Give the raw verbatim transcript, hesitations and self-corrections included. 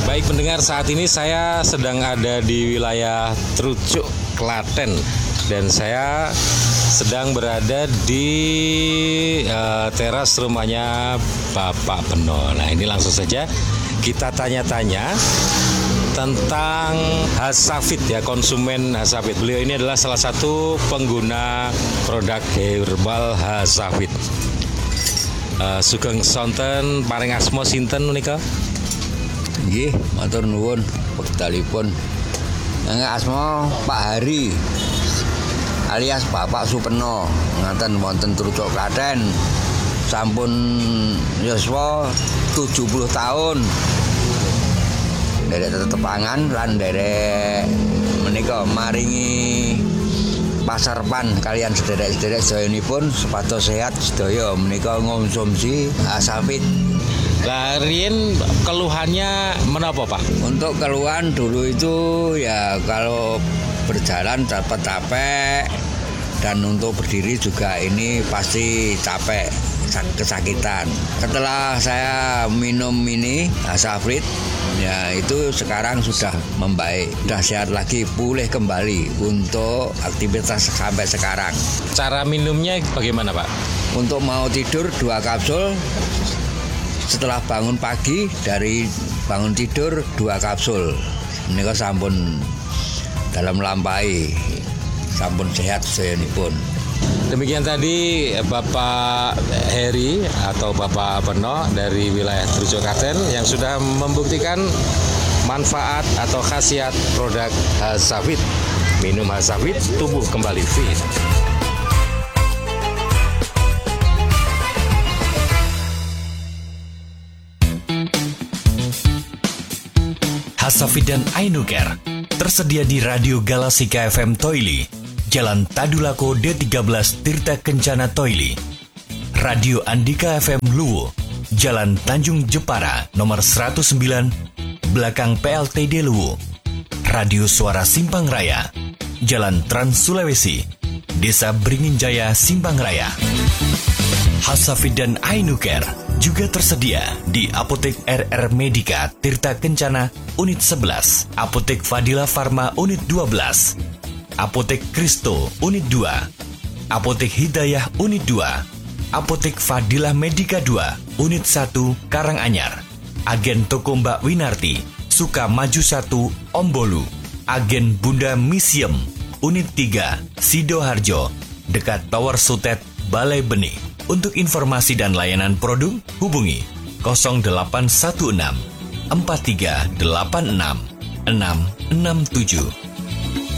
Baik pendengar, saat ini saya sedang ada di wilayah Trucuk, Klaten, dan saya sedang berada di uh, teras rumahnya Bapak Beno. Nah, ini langsung saja kita tanya-tanya tentang Hasafit ya, konsumen Hasafit. Beliau ini adalah salah satu pengguna produk herbal Hasafit. Uh, Sugeng sonten paring asma sinten menika? Nggih, matur nuwun wekdalipun. Nggih asma Pak Hari alias Bapak Supeno, ngaten wonten Trucuk Klaten. Sampun yuswa tujuh puluh tahun. Derek tetepangan lan derek menika maringi pasarepan kalian sederek-sederek sedayanipun supados sehat sedaya menika ngonsumsi Hasafit. Lah riyen keluhannya menapa, Pak? Untuk keluhan dulu itu ya kalau berjalan dapat capek, dan untuk berdiri juga ini pasti capek, kesakitan. Setelah saya minum ini Hasafit, ya itu sekarang sudah membaik, sudah sehat lagi, pulih kembali untuk aktivitas sampai sekarang. Cara minumnya bagaimana, Pak? Untuk mau tidur dua kapsul. Setelah bangun pagi, dari bangun tidur dua kapsul. Menika sampun dalam lampai, sampun sehat sedayanipun. Demikian tadi Bapak Heri atau Bapak Beno dari wilayah Trucuk Klaten yang sudah membuktikan manfaat atau khasiat produk Hasafit. Minum Hasafit, tubuh kembali fit. Hasafit dan Ainucare tersedia di Radio Galasika F M Toili, Jalan Tadulako D tiga belas Tirta Kencana Toili. Radio Andika F M Luwu, Jalan Tanjung Jepara nomor seratus sembilan, belakang P L T D Luwu. Radio Suara Simpang Raya, Jalan Trans Sulawesi, Desa Bringinjaya, Simpang Raya. Hasafit dan Ainucare juga tersedia di Apotek R R Medika Tirta Kencana Unit sebelas, Apotek Fadila Farma Unit dua belas, Apotek Kristo Unit dua, Apotek Hidayah Unit dua, Apotek Fadilah Medika dua Unit satu Karanganyar, Agen Toko Mbak Winarti Sukamaju satu Ombolu, Agen Bunda Misium Unit tiga Sidoharjo dekat Tower Sutet Balai Benih. Untuk informasi dan layanan produk, hubungi nol delapan satu enam empat tiga delapan enam enam enam tujuh.